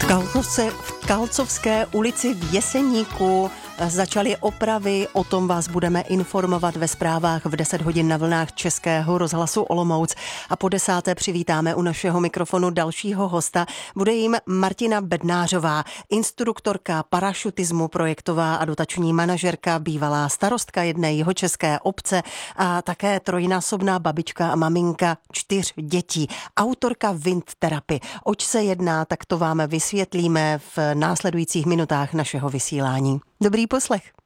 V Kalcovské ulici v Jeseníku začaly opravy, o tom vás budeme informovat ve zprávách v 10 hodin na vlnách Českého rozhlasu Olomouc. A po 10. přivítáme u našeho mikrofonu dalšího hosta. Bude jim Martina Bednářová, instruktorka parašutismu, projektová a dotační manažerka, bývalá starostka jedné jihočeské obce a také trojnásobná babička a maminka 4 dětí. Autorka Wind Therapy. Oč se jedná, tak to vám vysvětlíme v následujících minutách našeho vysílání. Dobrý poslech.